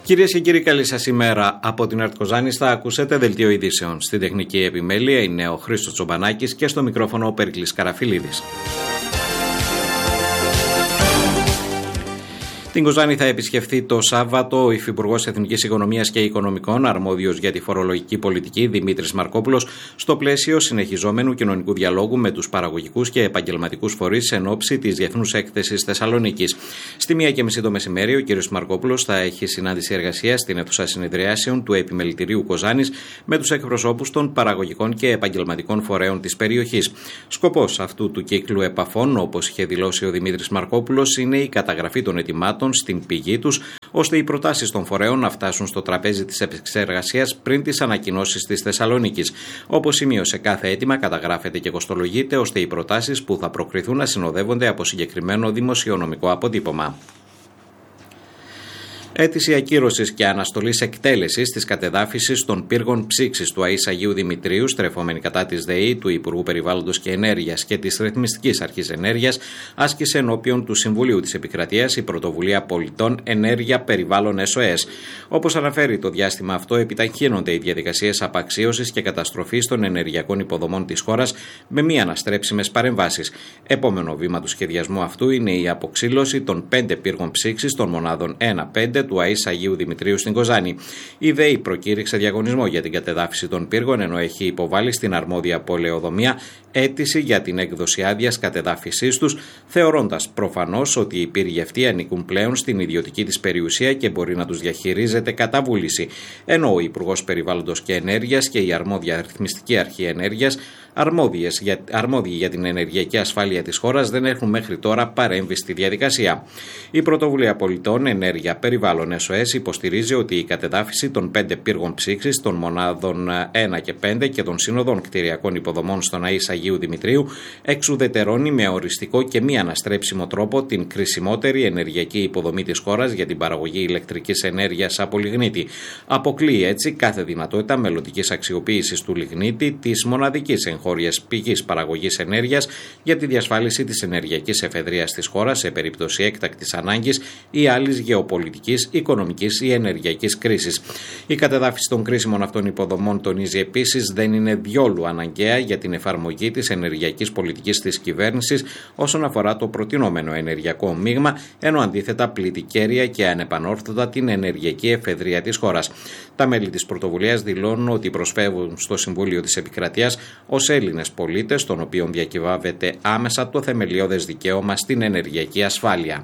Κυρίες και κύριοι, καλή σας ημέρα. Από την ΕΡΤ Κοζάνης θα ακούσετε δελτίο ειδήσεων. Στην τεχνική επιμέλεια είναι ο Χρήστος Τσομπανάκης και στο μικρόφωνο ο Περικλής Καραφιλίδης. Την Κοζάνη θα επισκεφθεί το Σάββατο ο Υφυπουργός Εθνικής Οικονομίας και Οικονομικών, αρμόδιος για τη φορολογική πολιτική, Δημήτρης Μαρκόπουλος, στο πλαίσιο συνεχιζόμενου κοινωνικού διαλόγου με τους παραγωγικούς και επαγγελματικούς φορείς εν ώψη της Διεθνούς Έκθεσης Θεσσαλονίκης. Στη 1:30 το μεσημέρι, ο κ. Μαρκόπουλος θα έχει συνάντηση εργασίας στην αίθουσα συνεδριάσεων του Επιμελητηρίου Κοζάνης με τους εκπροσώπους των παραγωγικών και επαγγελματικών φορέων της περιοχής. Σκοπός αυτού του κύκλου επαφών, όπως είχε δηλώσει ο Δημήτρης Μαρκόπουλος, είναι η καταγραφή των αιτημάτων στην πηγή τους, ώστε οι προτάσεις των φορέων να φτάσουν στο τραπέζι της επεξεργασίας πριν τις ανακοινώσεις της Θεσσαλονίκης. Όπως σημείωσε, κάθε αίτημα καταγράφεται και κοστολογείται, ώστε οι προτάσεις που θα προκριθούν να συνοδεύονται από συγκεκριμένο δημοσιονομικό αποτύπωμα. Αίτηση ακύρωσης και αναστολής εκτέλεσης της κατεδάφισης των πύργων ψήξης του ΑΕΣ Αγίου Δημητρίου, στρεφόμενη κατά της ΔΕΗ, του Υπουργού Περιβάλλοντος και Ενέργειας και της Ρυθμιστικής Αρχής Ενέργειας, άσκησε ενώπιον του Συμβουλίου της Επικρατείας η Πρωτοβουλία Πολιτών Ενέργεια Περιβάλλον SOS. Όπως αναφέρει το διάστημα αυτό, επιταχύνονται οι διαδικασίες απαξίωσης και καταστροφής των ενεργειακών υποδομών της χώρας με μη αναστρέψιμες παρεμβάσεις. Επόμενο βήμα του σχεδιασμού αυτού είναι η αποξήλωση των 5 πύργων ψήξης των μονάδων 1-5 του ΑΕΣ Αγίου Δημητρίου στην Κοζάνη. Η ΔΕΗ προκήρυξε διαγωνισμό για την κατεδάφιση των πύργων, ενώ έχει υποβάλει στην αρμόδια πολεοδομία αίτηση για την έκδοση άδειας κατεδάφισής τους, θεωρώντας προφανώς ότι οι πύργοι αυτοί ανήκουν πλέον στην ιδιωτική της περιουσία και μπορεί να τους διαχειρίζεται κατά βούληση. Ενώ ο Υπουργός Περιβάλλοντος και Ενέργειας και η αρμόδια Ρυθμιστική Αρχή Ενέργειας, αρμόδιοι για την ενεργειακή ασφάλεια της χώρας, δεν έχουν μέχρι τώρα παρέμβει στη διαδικασία. Η Πρωτοβουλία Πολιτών Ενέργεια Περιβάλλον SOS υποστηρίζει ότι η κατεδάφιση των 5 πύργων ψήξης των μονάδων 1 και 5 και των σύνοδων κτηριακών υποδομών στον ΑΕΣ Αγίου Δημητρίου εξουδετερώνει με οριστικό και μη αναστρέψιμο τρόπο την κρισιμότερη ενεργειακή υποδομή της χώρας για την παραγωγή ηλεκτρικής ενέργειας από λιγνίτη. Αποκλείει έτσι κάθε δυνατότητα μελλοντικής αξιοποίησης του λιγνίτη, της μοναδικής εγχώριας πηγής παραγωγής ενέργειας, για τη διασφάλιση της ενεργειακής εφεδρείας της χώρας σε περίπτωση έκτακτης ανάγκης ή άλλης γεωπολιτικής, οικονομικής ή ενεργειακής κρίσης. Η κατεδάφιση των κρίσιμων αυτών υποδομών, τονίζει επίσης, δεν είναι διόλου αναγκαία για την εφαρμογή της ενεργειακής πολιτικής της κυβέρνησης όσον αφορά το προτινόμενο ενεργειακό μείγμα, ενώ αντίθετα πλήττει κέρια και ανεπανόρθωτα την ενεργειακή εφεδρεία της χώρας. Τα μέλη της πρωτοβουλίας δηλώνουν ότι προσφεύγουν στο Συμβούλιο της Επικρατείας ως Έλληνες πολίτες, των οποίων διακυβεύεται άμεσα το θεμελιώδες δικαίωμα στην ενεργειακή ασφάλεια.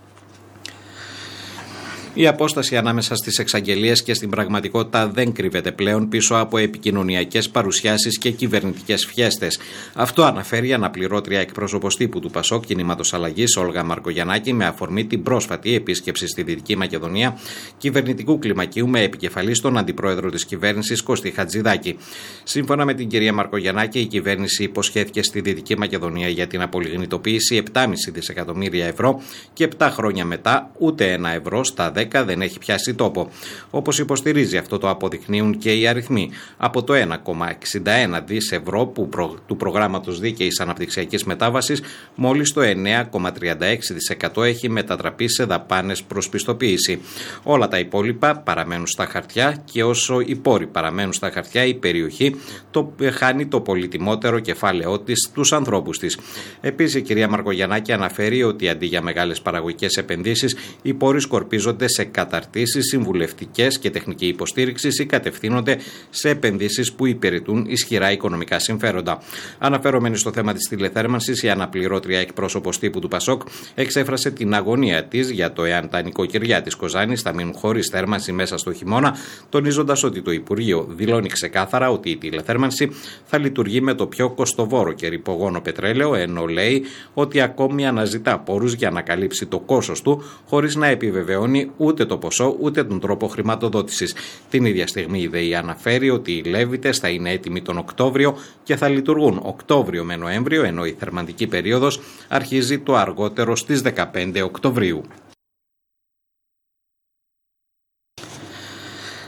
Η απόσταση ανάμεσα στις εξαγγελίες και στην πραγματικότητα δεν κρύβεται πλέον πίσω από επικοινωνιακές παρουσιάσεις και κυβερνητικές φιέστες. Αυτό αναφέρει η αναπληρώτρια εκπρόσωπος τύπου του ΠΑΣΟΚ Κινήματος Αλλαγής, Όλγα Μαρκογιαννάκη, με αφορμή την πρόσφατη επίσκεψη στη Δυτική Μακεδονία κυβερνητικού κλιμακίου με επικεφαλή τον αντιπρόεδρο της κυβέρνησης Κώστη Χατζηδάκη. Σύμφωνα με την κυρία Μαρκογιαννάκη, η κυβέρνηση υποσχέθηκε στη Δυτική Μακεδονία για την απολιγνητοποίηση 7,5 δισεκατομμύρια ευρώ και 7 χρόνια μετά ούτε ένα ευρώ στα 10 δεν έχει πιάσει τόπο. Όπως υποστηρίζει, αυτό το αποδεικνύουν και οι αριθμοί. Από το 1,61 δις ευρώ του προγράμματος δίκαιης αναπτυξιακής μετάβασης, μόλις το 9,36% έχει μετατραπεί σε δαπάνες προς πιστοποίηση. Όλα τα υπόλοιπα παραμένουν στα χαρτιά και όσο οι πόροι παραμένουν στα χαρτιά, η περιοχή χάνει το πολυτιμότερο κεφάλαιό της, τους ανθρώπους της. Επίσης, η κυρία Μαρκογιαννάκη αναφέρει ότι αντί για μεγάλες παραγωγικές επενδύσεις, οι πόροι σκορπίζονται σε καταρτήσεις, συμβουλευτικές και τεχνική υποστήριξη ή κατευθύνονται σε επενδύσεις που υπηρετούν ισχυρά οικονομικά συμφέροντα. Αναφερόμενη στο θέμα της τηλεθέρμανσης, η αναπληρώτρια εκπρόσωπος τύπου του ΠΑΣΟΚ εξέφρασε την αγωνία της για το εάν τα νοικοκυριά της Κοζάνης θα μείνουν χωρίς θέρμανση μέσα στο χειμώνα, τονίζοντας ότι το Υπουργείο δηλώνει ξεκάθαρα ότι η τηλεθέρμανση θα λειτουργεί με το πιο κοστοβόρο και ρυπογόνο πετρέλαιο, ενώ λέει ότι ακόμη αναζητά πόρους για να καλύψει το κόστος του, χωρίς να επιβεβαιώνει ούτε το ποσό ούτε τον τρόπο χρηματοδότησης. Την ίδια στιγμή η ΔΕΗ αναφέρει ότι οι Λέβητες θα είναι έτοιμοι τον Οκτώβριο και θα λειτουργούν Οκτώβριο με Νοέμβριο, ενώ η θερμαντική περίοδος αρχίζει το αργότερο στις 15 Οκτωβρίου.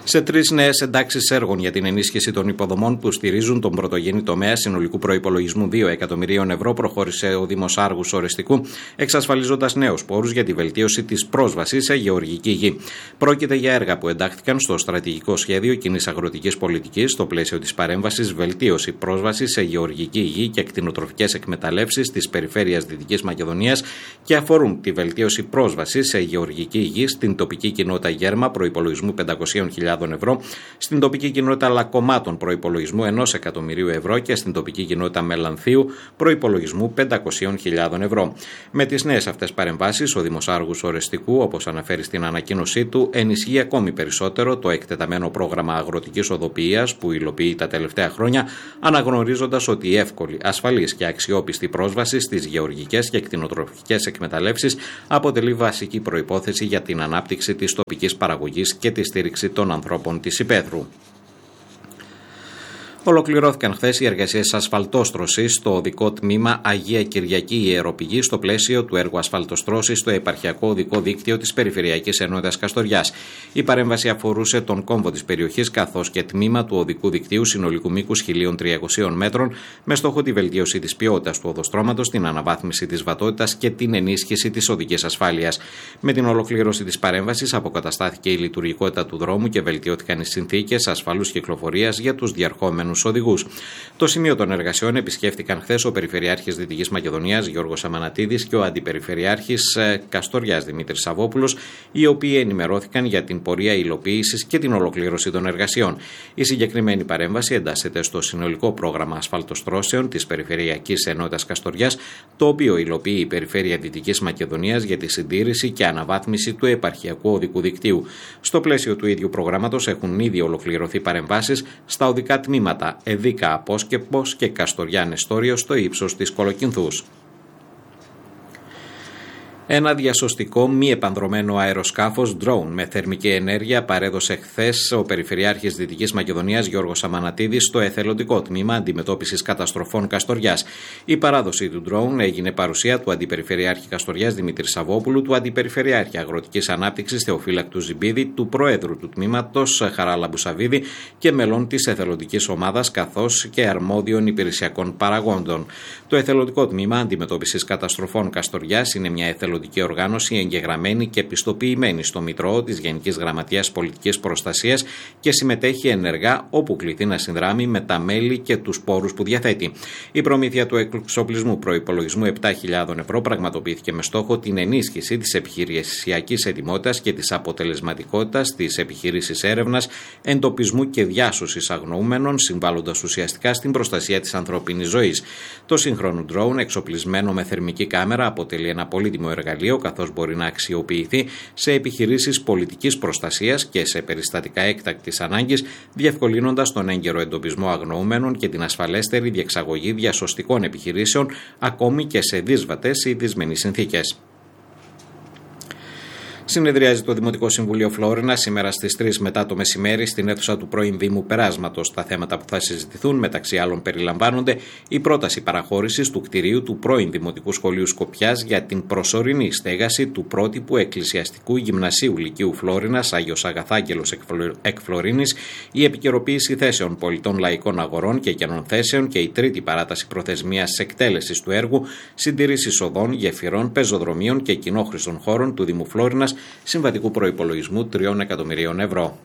Σε 3 νέες εντάξεις έργων για την ενίσχυση των υποδομών που στηρίζουν τον πρωτογενή τομέα συνολικού προϋπολογισμού 2 εκατομμυρίων ευρώ προχώρησε ο Δήμος Άργους Ορεστικού, εξασφαλίζοντας νέους πόρους για τη βελτίωση της πρόσβασης σε γεωργική γη. Πρόκειται για έργα που εντάχθηκαν στο στρατηγικό σχέδιο κοινής αγροτικής πολιτικής στο πλαίσιο της παρέμβασης βελτίωση πρόσβασης σε γεωργική γη και κτηνοτροφικές εκμεταλλεύσεις της περιφέρειας Δυτικής Μακεδονίας και αφορούν τη βελτίωση πρόσβασης σε γεωργική γη στην τοπική κοινότητα Γέρμα προϋπολογισμού 500.000 ευρώ, στην τοπική κοινότητα Λακκωμάτων προϋπολογισμού 1 εκατομμυρίου ευρώ και στην τοπική κοινότητα Μελανθίου προϋπολογισμού 500.000 ευρώ. Με τις νέες αυτές παρεμβάσεις, ο Δήμος Άργους Ορεστικού, όπως αναφέρει στην ανακοίνωσή του, ενισχύει ακόμη περισσότερο το εκτεταμένο πρόγραμμα αγροτικής οδοποιίας που υλοποιεί τα τελευταία χρόνια, αναγνωρίζοντας ότι η εύκολη, ασφαλής και αξιόπιστη πρόσβαση στις γεωργικές και κτηνοτροφικές εκμεταλλεύσεις αποτελεί βασική προϋπόθεση για την ανάπτυξη της τοπικής παραγωγής και τη στήριξη των ανθρώπων της υπαίθρου. Ολοκληρώθηκαν χθες οι εργασίες ασφαλτόστρωσης στο οδικό τμήμα Αγία Κυριακή Ιεροπηγή στο πλαίσιο του έργου ασφαλτοστρώσης στο επαρχιακό οδικό δίκτυο της Περιφερειακής Ενότητας Καστοριάς. Η παρέμβαση αφορούσε τον κόμβο της περιοχής καθώς και τμήμα του οδικού δικτύου συνολικού μήκους 1.300 μέτρων με στόχο τη βελτίωση της ποιότητας του οδοστρώματος, την αναβάθμιση της βατότητας και την ενίσχυση της οδικής ασφάλειας. Με την ολοκλήρωση της παρέμβασης αποκαταστάθηκε η λειτουργικότητα του δρόμου και βελτιώθηκαν οι συνθήκες ασφαλούς κυκλοφορίας για τους διαρχόμενους οδηγούς. Το σημείο των εργασιών επισκέφτηκαν χθες ο Περιφερειάρχης Δυτικής Μακεδονίας Γιώργος Αμανατίδης και ο Αντιπεριφερειάρχης Καστοριάς Δημήτρης Σαββόπουλος, οι οποίοι ενημερώθηκαν για την πορεία υλοποίησης και την ολοκλήρωση των εργασιών. Η συγκεκριμένη παρέμβαση εντάσσεται στο συνολικό πρόγραμμα ασφαλτοστρώσεων της Περιφερειακής Ενότητας Καστοριάς, το οποίο υλοποιεί η Περιφέρεια Δυτικής Μακεδονίας για τη συντήρηση και αναβάθμιση του επαρχιακού οδικού δικτύου. Στο πλαίσιο του ίδιου προγράμματος έχουν ήδη ολοκληρωθεί παρεμβάσεις στα οδικά τμήματα Εδίκα Απόσκεπος και Καστοριά Νεστόριο στο ύψος της Κολοκυνθούς. Ένα διασωστικό μη επανδρωμένο αεροσκάφος drone με θερμική ενέργεια παρέδωσε χθες ο Περιφερειάρχης Δυτικής Μακεδονίας Γιώργος Αμανατίδης στο εθελοντικό τμήμα αντιμετώπισης καταστροφών Καστοριάς. Η παράδοση του drone έγινε παρουσία του Αντιπεριφερειάρχη Καστοριάς Δημήτρη Σαββόπουλου, του Αντιπεριφερειάρχη Αγροτικής Ανάπτυξης Θεοφύλακτου Ζιμπίδη, του Προέδρου του τμήματος Χαράλαμπου Σαββίδη και μελών της εθελοντικής ομάδας καθώς και αρμόδιων υπηρεσιακών παραγόντων. Το εθελοντικό τμήμα αντιμετώπισης καταστροφών Καστοριάς είναι μια εθελοντική οργάνωση εγγεγραμμένη και πιστοποιημένη στο Μητρό της Γενικής Γραμματείας Πολιτικής Προστασίας και συμμετέχει ενεργά όπου κληθεί να συνδράμει με τα μέλη και τους πόρους που διαθέτει. Η προμήθεια του εξοπλισμού προϋπολογισμού 7.000 ευρώ πραγματοποιήθηκε με στόχο την ενίσχυση της επιχειρησιακής ετοιμότητας και της αποτελεσματικότητας της επιχειρήσης έρευνας, εντοπισμού και διάσωσης αγνοούμενων, συμβάλλοντας ουσιαστικά στην προστασία της ανθρώπινης ζωής. Το σύγχρονο drone, εξοπλισμένο με θερμική κάμερα, αποτελεί ένα πολύτιμο εργαλείο καθώς μπορεί να αξιοποιηθεί σε επιχειρήσεις πολιτικής προστασίας και σε περιστατικά έκτακτης ανάγκης, διευκολύνοντας τον έγκαιρο εντοπισμό αγνοούμενων και την ασφαλέστερη διεξαγωγή διασωστικών επιχειρήσεων, ακόμη και σε δύσβατες ή δυσμενείς συνθήκες. Συνεδριάζει το Δημοτικό Συμβούλιο Φλόρινα σήμερα στις 3 μετά το μεσημέρι στην αίθουσα του πρώην Δήμου Περάσματος. Τα θέματα που θα συζητηθούν μεταξύ άλλων περιλαμβάνονται η πρόταση παραχώρησης του κτηρίου του πρώην Δημοτικού Σχολείου Σκοπιάς για την προσωρινή στέγαση του πρότυπου Εκκλησιαστικού Γυμνασίου Λυκείου Φλόρινας Άγιος Αγαθάγγελος εκ Φλωρίνης, η επικαιροποίηση θέσεων πολιτών λαϊκών αγορών και κενών θέσεων και η τρίτη παράταση προθεσμίας εκτέλεσης του έργου συντήρησης οδών, γεφυρών, πεζοδρομίων και κοινόχρηστων χώρων του Δήμου Φλόρινας συμβατικού προϋπολογισμού 3 εκατομμυρίων ευρώ.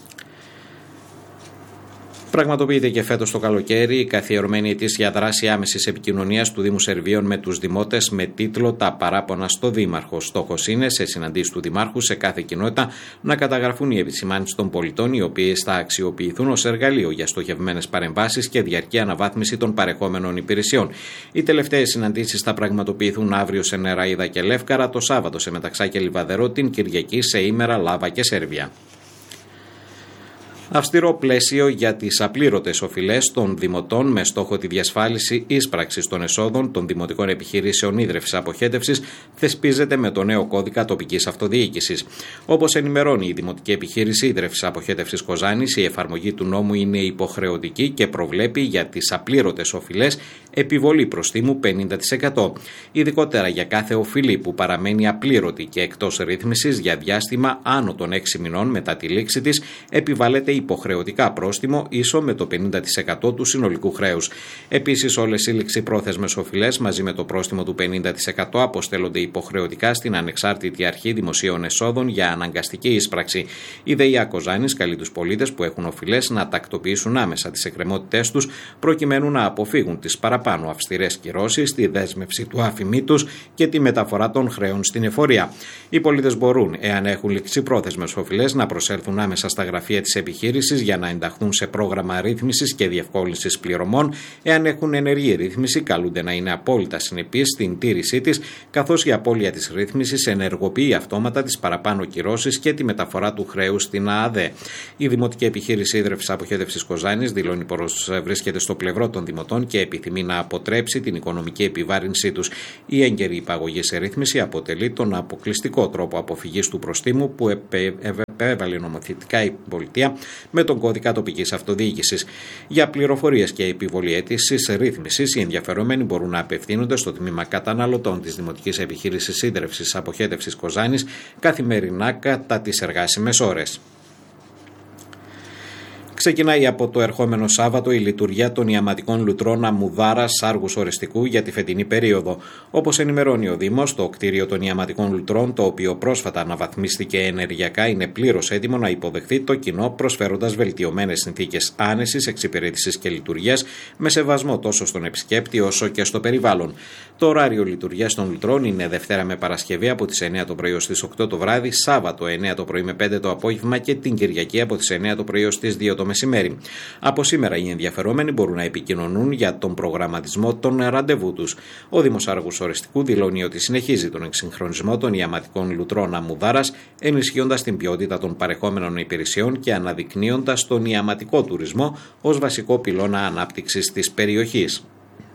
Πραγματοποιείται και φέτος το καλοκαίρι η καθιερωμένη ετήσια δράση άμεσης επικοινωνίας του Δήμου Σερβίων με τους δημότες με τίτλο «Τα παράπονα στο Δήμαρχο». Στόχος είναι σε συναντήσεις του Δημάρχου σε κάθε κοινότητα να καταγραφούν οι επισημάνσεις των πολιτών, οι οποίες θα αξιοποιηθούν ως εργαλείο για στοχευμένες παρεμβάσεις και διαρκή αναβάθμιση των παρεχόμενων υπηρεσιών. Οι τελευταίες συναντήσεις θα πραγματοποιηθούν αύριο σε Νεραίδα και Λεύκαρα, το Σάββατο σε Μεταξά και Λιβαδερό, την Κυριακή σε Ήμερα, Λάβα και Σέρβια. Αυστηρό πλαίσιο για τις απλήρωτες οφειλές των δημοτών με στόχο τη διασφάλιση ίσπραξης των εσόδων των δημοτικών επιχειρήσεων ίδρευσης αποχέτευσης θεσπίζεται με το νέο κώδικα τοπικής αυτοδιοίκησης. Όπως ενημερώνει η Δημοτική Επιχείρηση Ίδρευσης Αποχέτευσης Κοζάνης, η εφαρμογή του νόμου είναι υποχρεωτική και προβλέπει για τις απλήρωτες οφειλές επιβολή προστίμου 50%. Ειδικότερα για κάθε οφειλή που παραμένει απλήρωτη και εκτός ρύθμισης για διάστημα άνω των 6 μηνών μετά τη λήξη της, επιβάλλεται υποχρεωτικά πρόστιμο ίσο με το 50% του συνολικού χρέους. Επίσης, όλες οι ληξιπρόθεσμες οφειλές μαζί με το πρόστιμο του 50% αποστέλλονται υποχρεωτικά στην Ανεξάρτητη Αρχή Δημοσίων Εσόδων για αναγκαστική ίσπραξη. Η ΔΕΙΑ Κοζάνης καλεί τους πολίτες που έχουν οφειλές να τακτοποιήσουν άμεσα τις εκκρεμότητές τους προκειμένου να αποφύγουν τις παραπάνω αυστηρές κυρώσεις, τη δέσμευση του άφημί τους και τη μεταφορά των χρέων στην εφορία. Οι πολίτες μπορούν, εάν έχουν ληξιπρόθεσμες οφειλές, να προσέλθουν άμεσα στα γραφεία της επιχείρησης για να ενταχθούν σε πρόγραμμα ρύθμισης και διευκόλυνσης πληρωμών. Εάν έχουν ενεργή ρύθμιση, καλούνται να είναι απόλυτα συνεπείς στην τήρησή της, καθώς η απώλεια της ρύθμισης ενεργοποιεί αυτόματα τις παραπάνω κυρώσεις και τη μεταφορά του χρέους στην ΑΑΔΕ. Η Δημοτική Επιχείρηση Ίδρευσης Αποχέτευσης Κοζάνης δηλώνει πως βρίσκεται στο πλευρό των δημοτών και επιθυμεί να αποτρέψει την οικονομική επιβάρυνσή τους. Η έγκαιρη υπαγωγή σε ρύθμιση αποτελεί τον αποκλειστικό τρόπο αποφυγής του προστίμου που επέβαλε νομοθετικά η πολιτεία με τον κώδικα τοπικής αυτοδιοίκησης. Για πληροφορίες και επιβολή αίτησης ρύθμισης, οι ενδιαφερόμενοι μπορούν να απευθύνονται στο τμήμα καταναλωτών της Δημοτικής Επιχείρησης Ίδρευσης Αποχέτευσης Κοζάνης καθημερινά κατά τις εργάσιμες ώρες. Ξεκινάει από το ερχόμενο Σάββατο η λειτουργία των ιαματικών λουτρών Αμμουδάρας Άργους Ορεστικού για τη φετινή περίοδο. Όπως ενημερώνει ο Δήμος, το κτίριο των ιαματικών λουτρών, το οποίο πρόσφατα αναβαθμίστηκε ενεργειακά, είναι πλήρως έτοιμο να υποδεχθεί το κοινό, προσφέροντας βελτιωμένες συνθήκες άνεσης, εξυπηρέτησης και λειτουργίας, με σεβασμό τόσο στον επισκέπτη όσο και στο περιβάλλον. Το ωράριο λειτουργίας των λουτρών είναι Δευτέρα με Παρασκευή από τις 9 το πρωί ως τις 8 το βράδυ, Σάββατο 9 το πρωί με 5 το απόγευμα και την Κυριακή από τις 9 το πρωί ως τις 2 το μεσημέρι. Από σήμερα οι ενδιαφερόμενοι μπορούν να επικοινωνούν για τον προγραμματισμό των ραντεβού τους. Ο Δήμος Άργους Ορεστικού δηλώνει ότι συνεχίζει τον εξυγχρονισμό των ιαματικών λουτρών Αμμουδάρας, ενισχύοντας την ποιότητα των παρεχόμενων υπηρεσιών και αναδεικνύοντας τον ιαματικό τουρισμό ως βασικό πυλώνα ανάπτυξης της περιοχής.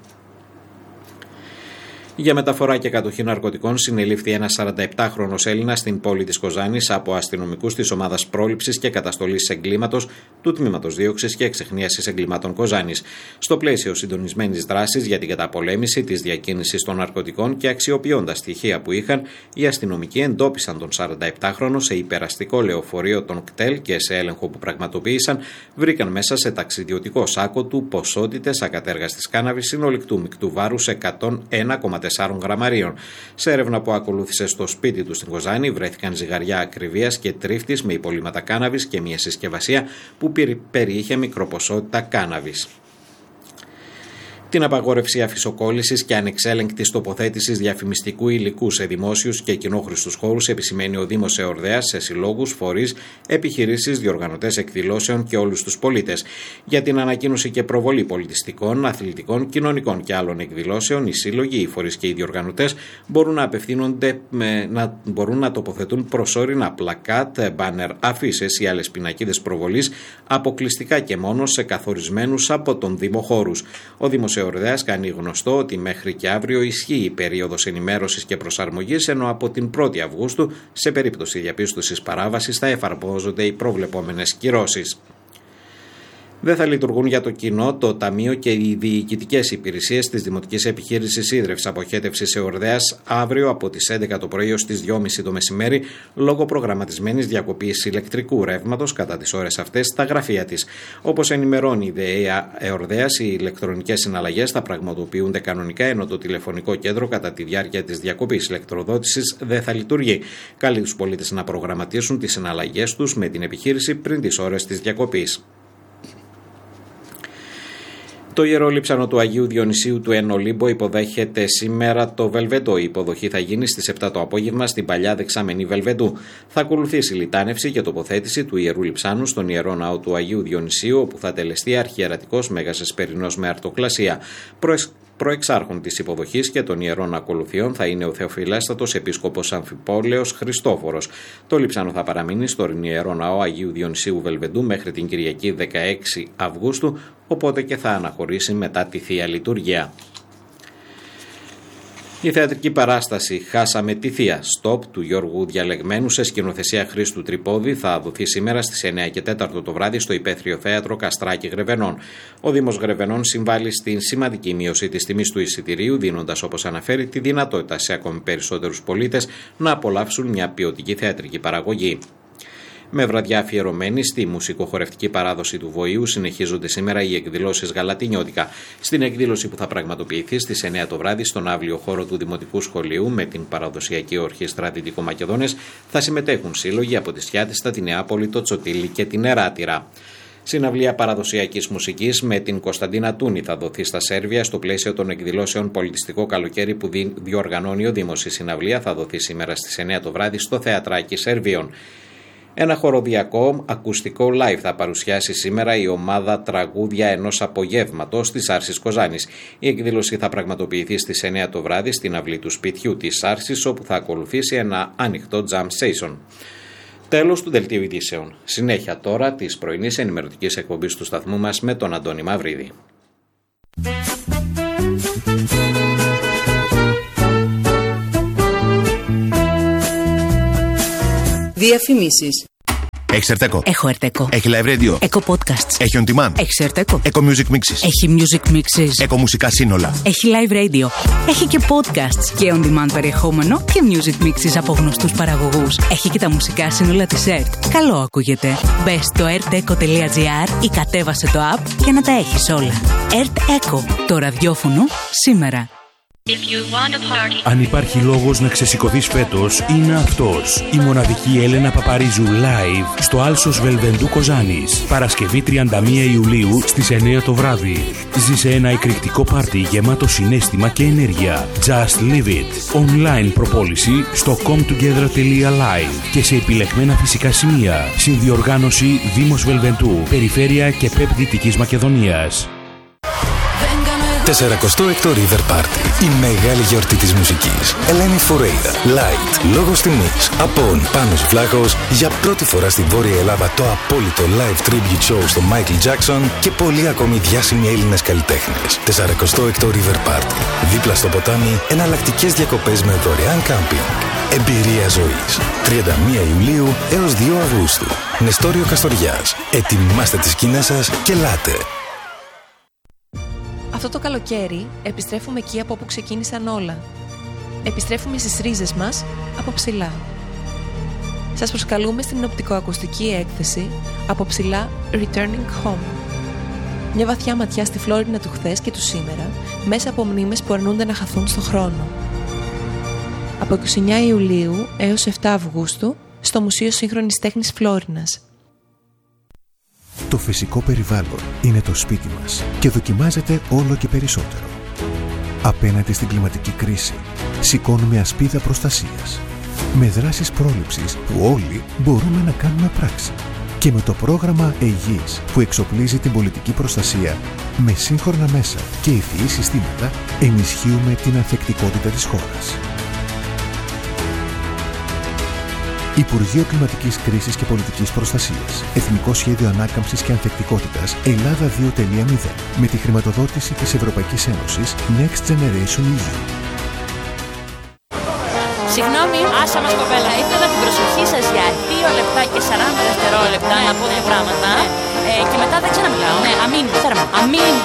Για μεταφορά και κατοχή ναρκωτικών συνελήφθη ένας 47χρονος Έλληνας στην πόλη της Κοζάνης από αστυνομικούς της ομάδας πρόληψης και καταστολής εγκλήματος του Τμήματος Δίωξης και Εξεχνίασης Εγκλημάτων Κοζάνης. Στο πλαίσιο συντονισμένης δράσης για την καταπολέμηση της διακίνησης των ναρκωτικών και αξιοποιώντας στοιχεία που είχαν, οι αστυνομικοί εντόπισαν τον 47χρονο σε υπεραστικό λεωφορείο των ΚΤΕΛ και σε έλεγχο που πραγματοποίησαν βρήκαν μέσα σε ταξιδιωτικό σάκο του ποσότητες ακατέργαστης κάναβης συνολικτού μεικτού βάρους 101,4 γραμμαρίων. Σε έρευνα που ακολούθησε στο σπίτι του στην Κοζάνη βρέθηκαν ζυγαριά ακριβίας και τρίφτης με υπολείμματα κάναβης και μια συσκευασία που περιείχε μικροποσότητα κάναβης. Την απαγόρευση αφισοκόλλησης και ανεξέλεγκτης τοποθέτησης διαφημιστικού υλικού σε δημόσιους και κοινόχρηστους χώρους επισημαίνει ο Δήμος Εορδαίας σε συλλόγους, φορείς, επιχειρήσεις, διοργανωτές εκδηλώσεων και όλους τους πολίτες. Για την ανακοίνωση και προβολή πολιτιστικών, αθλητικών, κοινωνικών και άλλων εκδηλώσεων, οι σύλλογοι, οι φορείς και οι διοργανωτές μπορούν να τοποθετούν προσώρινα πλακάτ, μπάνερ, αφίσες ή άλλες πινακίδες προβολής αποκλειστικά και μόνο σε καθορισμένους από τον Δήμο χώρους. Ο Δήμος Εορδαίας κάνει γνωστό ότι μέχρι και αύριο ισχύει η περίοδος ενημέρωσης και προσαρμογής, ενώ από την 1η Αυγούστου, σε περίπτωση διαπίστωσης παράβασης, θα εφαρμόζονται οι προβλεπόμενες κυρώσεις. Δεν θα λειτουργούν για το κοινό το Ταμείο και οι διοικητικές υπηρεσίες της Δημοτικής Επιχείρησης Ίδρευσης Αποχέτευσης Εορδαίας αύριο από τις 11 το πρωί ως τις 2.30 το μεσημέρι λόγω προγραμματισμένης διακοπής ηλεκτρικού ρεύματος κατά τις ώρες αυτές στα γραφεία της. Όπως ενημερώνει η ΔΕΙΑ Εορδαίας, οι ηλεκτρονικές συναλλαγές θα πραγματοποιούνται κανονικά, ενώ το τηλεφωνικό κέντρο κατά τη διάρκεια της διακοπής ηλεκτροδότησης δεν θα λειτουργεί. Καλεί τους πολίτες να προγραμματίσουν τις συναλλαγές τους με την επιχείρηση πριν τις ώρες της διακοπής. Το Ιερό Λείψανο του Αγίου Διονυσίου του Εν Ολύμπο υποδέχεται σήμερα το Βελβεντό. Η υποδοχή θα γίνει στις 7 το απόγευμα στην παλιά δεξαμενή Βελβεντού. Θα ακολουθήσει λιτάνευση και τοποθέτηση του Ιερού Λειψάνου στον Ιερό Ναό του Αγίου Διονυσίου, όπου θα τελεστεί αρχιερατικός Μέγας Εσπερινός με αρτοκλασία. Προεξάρχον της υποδοχής και των ιερών ακολουθιών θα είναι ο Θεοφυλέστατος Επίσκοπος Αμφιπόλεως Χριστόφορος. Το λείψανο θα παραμείνει στο Ιερό Ναό Αγίου Διονυσίου Βελβεντού μέχρι την Κυριακή 16 Αυγούστου, οπότε και θα αναχωρήσει μετά τη Θεία Λειτουργία. Η θεατρική παράσταση «Χάσαμε τη Θεία» Stop του Γιώργου Διαλεγμένου σε σκηνοθεσία Χρήστου Τρυπόδη θα δοθεί σήμερα στις 9 και 4 το βράδυ στο Υπαίθριο Θέατρο Καστράκη Γρεβενών. Ο Δήμος Γρεβενών συμβάλλει στην σημαντική μείωση της τιμής του εισιτηρίου, δίνοντας, όπως αναφέρει, τη δυνατότητα σε ακόμη περισσότερους πολίτες να απολαύσουν μια ποιοτική θεατρική παραγωγή. Με βραδιά αφιερωμένη στη μουσικοχορευτική παράδοση του Βοήου συνεχίζονται σήμερα οι εκδηλώσεις Γαλατινιώτικα. Στην εκδήλωση που θα πραγματοποιηθεί στις 9 το βράδυ στον αύλιο χώρο του Δημοτικού Σχολείου με την παραδοσιακή ορχήστρα Δυτικομακεδόνες θα συμμετέχουν σύλλογοι από τη Σιάτιστα, τη Νεάπολη, το Τσοτήλι και την Εράτηρα. Συναυλία παραδοσιακής μουσικής με την Κωνσταντίνα Τούνη θα δοθεί στα Σέρβια στο πλαίσιο των εκδηλώσεων Πολιτιστικό Καλοκαίρι που διοργανώνει ο Δήμος. Η συναυλία θα δοθεί σήμερα στις 9 το βράδυ στο Θεατράκι Σερβίων. Ένα χοροδιακό ακουστικό live θα παρουσιάσει σήμερα η ομάδα Τραγούδια ενός Απογεύματος της Άρσης Κοζάνης. Η εκδήλωση θα πραγματοποιηθεί στις 9 το βράδυ στην αυλή του σπιτιού της Άρσης, όπου θα ακολουθήσει ένα ανοιχτό jam session. Τέλος του δελτίου ειδήσεων. Συνέχεια τώρα της πρωινής ενημερωτικής εκπομπής του σταθμού μας με τον Αντώνη Μαυρίδη. Διαφημίσεις. Έχεις Ερτέκο? Έχω Ερτέκο. Έχει live radio? Έχω podcasts. Έχει on demand? Έχεις Ερτέκο? Eco music mixes? Έχει music mixes. Eco μουσικά σύνολα? Έχει live radio. Έχει και podcasts και on demand περιεχόμενο και music mixes από γνωστούς παραγωγούς. Έχει και τα μουσικά σύνολα της ΕΡΤ. Καλό ακούγεται. Μπες στο erteco.gr ή κατέβασε το app για να τα έχεις όλα. ΕΡΤ Eco. Το ραδιόφωνο σήμερα. Αν υπάρχει λόγος να ξεσηκωθείς φέτος, είναι αυτός. Η μοναδική Έλενα Παπαρίζου live στο Άλσος Βελβεντού Κοζάνης. Παρασκευή 31 Ιουλίου στις 9 το βράδυ. Ζήσε ένα εκρηκτικό πάρτι γεμάτο συναίσθημα και ενέργεια. Just live it. Online προπόληση στο cometogether.live και σε επιλεγμένα φυσικά σημεία. Συνδιοργάνωση Δήμος Βελβεντού, Περιφέρεια και ΠΕΠ Δυτικής Μακεδονίας. 46ο River Party. Η μεγάλη γιορτή της μουσικής. Ελένη Φουρέιρα. Light. Λόγος τιμής. Απόν. Πάνος Βλάχος. Για πρώτη φορά στην Βόρεια Ελλάδα το απόλυτο live tribute show στο Michael Jackson και πολλοί ακόμη διάσημοι Έλληνες καλλιτέχνες. 46ο River Party. Δίπλα στο ποτάμι, εναλλακτικές διακοπές με δωρεάν κάμπινγκ. Εμπειρία ζωής. 31 Ιουλίου έως 2 Αυγούστου. Νεστόριο Καστοριάς. Ετοιμάστε τις σκηνές σας και ελάτε. Αυτό το καλοκαίρι επιστρέφουμε εκεί από όπου ξεκίνησαν όλα. Επιστρέφουμε στις ρίζες μας από ψηλά. Σας προσκαλούμε στην οπτικοακουστική έκθεση από ψηλά Returning Home. Μια βαθιά ματιά στη Φλόρινα του χθες και του σήμερα, μέσα από μνήμες που αρνούνται να χαθούν στον χρόνο. Από 29 Ιουλίου έως 7 Αυγούστου στο Μουσείο Σύγχρονης Τέχνης Φλόρινας. Το φυσικό περιβάλλον είναι το σπίτι μας και δοκιμάζεται όλο και περισσότερο. Απέναντι στην κλιματική κρίση, σηκώνουμε ασπίδα προστασίας. Με δράσεις πρόληψης που όλοι μπορούμε να κάνουμε πράξη. Και με το πρόγραμμα ΕΙΓΙΣ που εξοπλίζει την πολιτική προστασία με σύγχρονα μέσα και ευφυή συστήματα, ενισχύουμε την ανθεκτικότητα της χώρας. Υπουργείο Κλιματικής Κρίσης και Πολιτικής Προστασίας. Εθνικό Σχέδιο Ανάκαμψης και Ανθεκτικότητας Ελλάδα 2.0 με τη χρηματοδότηση της Ευρωπαϊκής Ένωσης Next Generation EU. Συγγνώμη, άσα μας κοπέλα, ήθελα την προσοχή σας για 2 λεπτά και 40 δευτερόλεπτα να πω 2 πράγματα και μετά δεν ξαναμιλάω. Ναι, αμήν, θέρμα, αμήν.